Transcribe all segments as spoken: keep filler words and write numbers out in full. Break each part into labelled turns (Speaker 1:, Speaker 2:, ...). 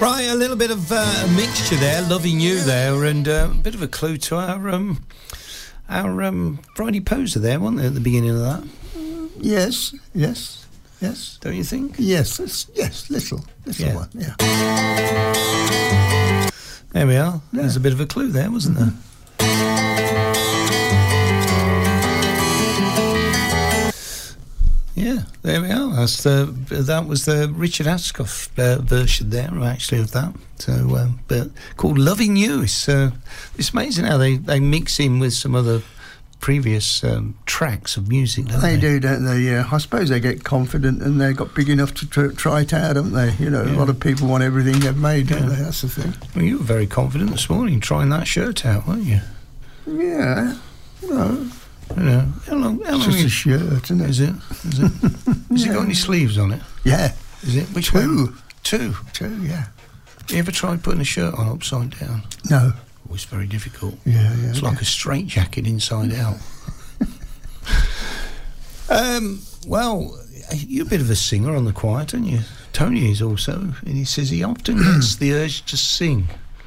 Speaker 1: Right, a little bit of uh, a mixture there, Loving You there, and uh, a bit of a clue to our um, our um, Friday poser there, wasn't there, at the beginning of that?
Speaker 2: Yes, yes, yes.
Speaker 1: Don't you think?
Speaker 2: Yes, it's, yes, little, little
Speaker 1: Yeah.
Speaker 2: one, yeah.
Speaker 1: There we are.
Speaker 2: Yeah.
Speaker 1: There's a bit of a clue there, wasn't there? Yeah, there we are. That's the that was the Richard Ashcroft uh, version there, actually, of that. So, um, but called "Loving You." It's uh, it's amazing how they, they mix in with some other previous um, tracks of music. Don't
Speaker 2: They
Speaker 1: they,
Speaker 2: do, don't they? Yeah. I suppose they get confident and they got big enough to tr- try it out, haven't they? You know,
Speaker 1: Yeah.
Speaker 2: a lot of people want everything they've made, don't
Speaker 1: Yeah.
Speaker 2: they? That's the thing.
Speaker 1: Well, you were very confident this morning trying that shirt out, weren't you?
Speaker 2: Yeah. No,
Speaker 1: You know, how long? How
Speaker 2: it's
Speaker 1: long
Speaker 2: just
Speaker 1: you-
Speaker 2: a shirt, isn't it?
Speaker 1: is it? Is it? Has it got any sleeves on it?
Speaker 2: Yeah.
Speaker 1: Is it? Which
Speaker 2: Two.
Speaker 1: one? Two.
Speaker 2: True, yeah.
Speaker 1: You ever tried putting a shirt on upside down?
Speaker 2: No.
Speaker 1: Oh, it's very difficult.
Speaker 2: Yeah, yeah.
Speaker 1: It's like a straight jacket inside out. um, well, you're a bit of a singer on the quiet, aren't you? Tony is also, and he says he often gets the urge to sing.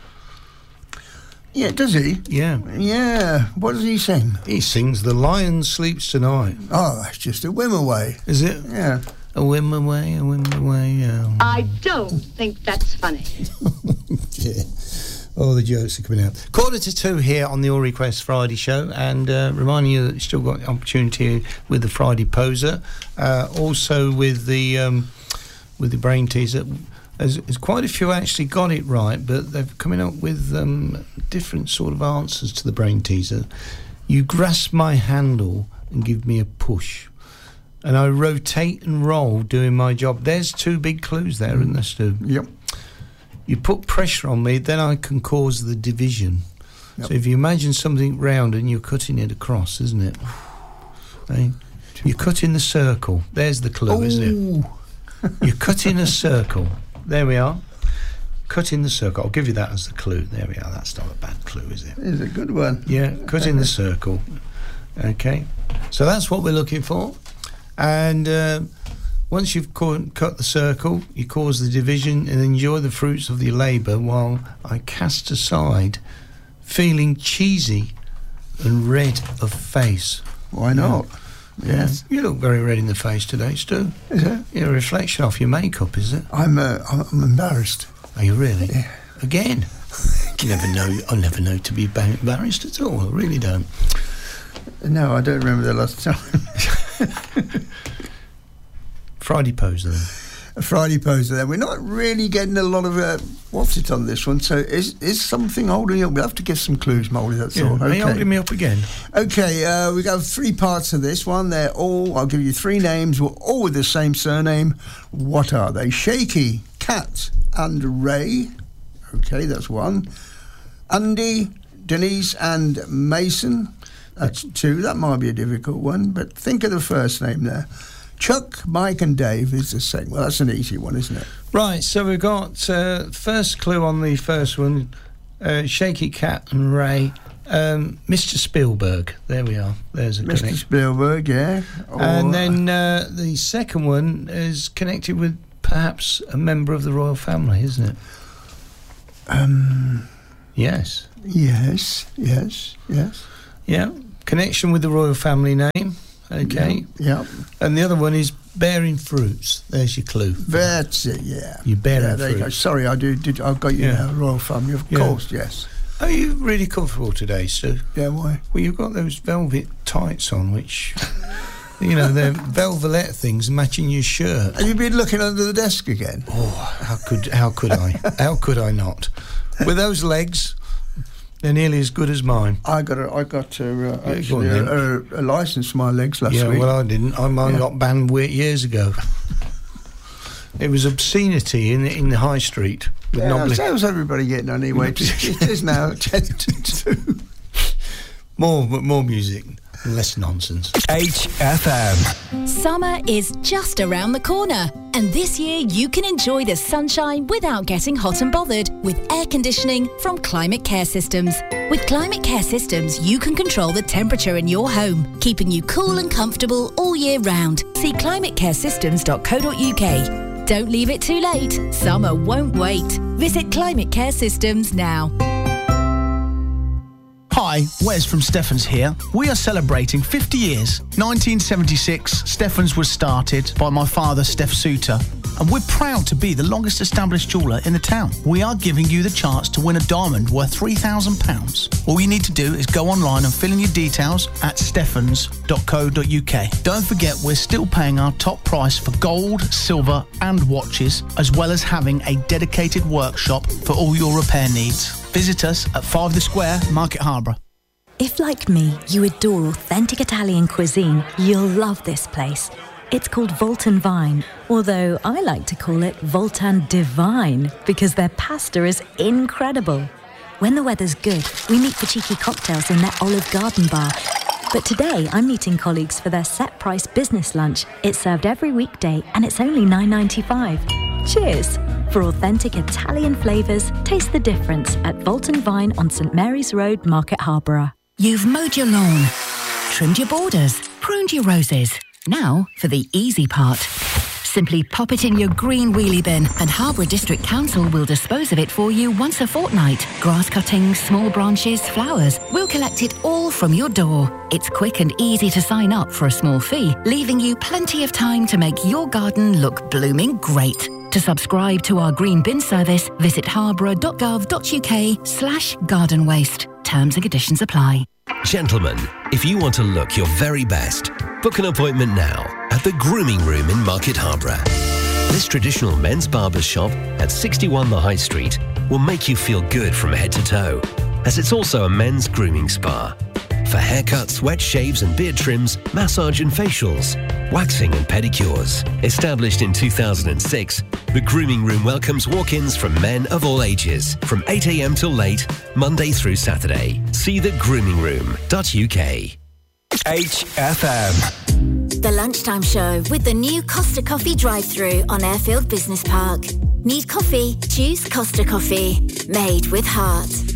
Speaker 2: Yeah, does he?
Speaker 1: Yeah.
Speaker 2: Yeah. What does he sing?
Speaker 1: He sings "The Lion Sleeps Tonight."
Speaker 2: Oh, that's just a whim away.
Speaker 1: Is it?
Speaker 2: Yeah.
Speaker 1: A whim away, a whim away, yeah.
Speaker 3: I don't think that's funny.
Speaker 1: Yeah. Oh, the jokes are coming out. Quarter to two here on the All Request Friday show, and uh, reminding you that you've still got the opportunity with the Friday poser, uh, also with the um, with the brain teaser. There's, there's quite a few actually got it right, but they're coming up with um, different sort of answers to the brain teaser. You grasp my handle and give me a push, and I rotate and roll doing my job. There's two big clues there, isn't there, Stu?
Speaker 2: Yep.
Speaker 1: You put pressure on me, then I can cause the division.
Speaker 2: Yep.
Speaker 1: So if you imagine something round and you're cutting it across, isn't it? Hey? You're cutting the circle. There's the clue, isn't
Speaker 2: Ooh.
Speaker 1: it? You're cutting a circle. There we are. Cutting the circle. I'll give you that as the clue. There we are. That's not a bad clue, is it?
Speaker 2: It's a good one.
Speaker 1: Yeah, cutting the circle. Okay. So that's what we're looking for. And uh, once you've cu- cut the circle, you cause the division and enjoy the fruits of your labour while I cast aside, feeling cheesy and red of face.
Speaker 2: Why not? Yes.
Speaker 1: You look very red in the face today, Stu.
Speaker 2: Is it?
Speaker 1: You're a reflection off your makeup, is it?
Speaker 2: I'm, uh, I'm I'm embarrassed.
Speaker 1: Are you really?
Speaker 2: Yeah.
Speaker 1: Again? You never know. I never know to be ba- embarrassed at all. I really don't.
Speaker 2: No, I don't remember the last time.
Speaker 1: Friday poser then.
Speaker 2: A Friday poser there. We're not really getting a lot of uh, what's it on this one. So is is something holding up? We'll have to give some clues, Molly. That's all.
Speaker 1: Are you
Speaker 2: Okay.
Speaker 1: holding me up again?
Speaker 2: Okay. Uh, we got three parts of this one. They're all. I'll give you three names. We're all with the same surname. What are they? Shaky, Cat, and Ray. Okay, that's one. Andy, Denise, and Mason. That's two. That might be a difficult one, but think of the first name there. Chuck, Mike, and Dave is the second. Well, that's an easy one, isn't it?
Speaker 1: Right, so we've got uh, first clue on the first one, uh, Shaky Cat and Ray, um, Mister Spielberg. There we are. There's a
Speaker 2: Mister
Speaker 1: connection.
Speaker 2: Spielberg, yeah. Or,
Speaker 1: And then uh, the second one is connected with perhaps a member of the royal family, isn't it?
Speaker 2: Um,
Speaker 1: Yes.
Speaker 2: yes, yes, yes.
Speaker 1: Yeah. Connection with the royal family name. Okay.
Speaker 2: Yeah.
Speaker 1: And the other one is bearing fruits. There's your clue.
Speaker 2: That's it, yeah.
Speaker 1: You're bearing
Speaker 2: yeah, there you go.
Speaker 1: fruits.
Speaker 2: Sorry, I do. Did I've got you
Speaker 1: Yeah.
Speaker 2: now, royal family, of
Speaker 1: Yeah.
Speaker 2: course, yes.
Speaker 1: Are you really comfortable today, Stu?
Speaker 2: Yeah, why?
Speaker 1: Well, you've got those velvet tights on, which, you know, they're velvet things matching your shirt.
Speaker 2: Have you been looking under the desk again?
Speaker 1: Oh, how could how could I? How could I not? With those legs, they're nearly as good as mine.
Speaker 2: I got a, I got a, uh,
Speaker 1: Yeah,
Speaker 2: actually
Speaker 1: go on
Speaker 2: a, a, a license for my legs last
Speaker 1: yeah,
Speaker 2: week.
Speaker 1: well, I didn't. I mine
Speaker 2: Yeah.
Speaker 1: got banned we- years ago. It was obscenity in in the high street. With
Speaker 2: yeah,
Speaker 1: knobbly-
Speaker 2: how's everybody getting on anyway? It is now ten to two.
Speaker 1: more more music, and less nonsense.
Speaker 4: H F M.
Speaker 5: Summer is just around the corner, and this year you can enjoy the sunshine without getting hot and bothered with air conditioning from Climate Care Systems. With Climate Care Systems, you can control the temperature in your home, keeping you cool and comfortable all year round. See climate care systems dot co dot uk. Don't leave it too late. Summer won't wait. Visit Climate Care Systems now.
Speaker 6: Hi, Wes from Steffens here. We are celebrating fifty years. nineteen seventy-six, Steffens was started by my father, Steph Suter, and we're proud to be the longest established jeweller in the town. We are giving you the chance to win a diamond worth three thousand pounds. All you need to do is go online and fill in your details at steffens dot co dot uk. Don't forget, we're still paying our top price for gold, silver and watches, as well as having a dedicated workshop for all your repair needs. Visit us at five The Square, Market Harborough.
Speaker 7: If, like me, you adore authentic Italian cuisine, you'll love this place. It's called Voltan Vine, although I like to call it Voltan Divine because their pasta is incredible. When the weather's good, we meet for cheeky cocktails in their Olive Garden bar. But today, I'm meeting colleagues for their set-price business lunch. It's served every weekday and it's only nine ninety-five. Cheers! For authentic Italian flavours, taste the difference at Voltan Vine on St Mary's Road, Market Harborough.
Speaker 8: You've mowed your lawn, trimmed your borders, pruned your roses. Now for the easy part. Simply pop it in your green wheelie bin and Harborough District Council will dispose of it for you once a fortnight. Grass cuttings, small branches, flowers. We'll collect it all from your door. It's quick and easy to sign up for a small fee, leaving you plenty of time to make your garden look blooming great. To subscribe to our green bin service, visit harborough dot gov dot uk slash garden waste. Terms and conditions apply.
Speaker 9: Gentlemen, if you want to look your very best, book an appointment now at the Grooming Room in Market Harborough. This traditional men's barber shop at sixty-one The High Street will make you feel good from head to toe, as it's also a men's grooming spa. For haircuts, wet shaves and beard trims, massage and facials, waxing and pedicures. Established in two thousand six, the Grooming Room welcomes walk-ins from men of all ages, from eight a m till late, Monday through Saturday. See the grooming room dot u k.
Speaker 4: H F M.
Speaker 10: The Lunchtime Show with the new Costa Coffee drive-thru on Airfield Business Park. Need coffee? Choose Costa Coffee. Made with heart.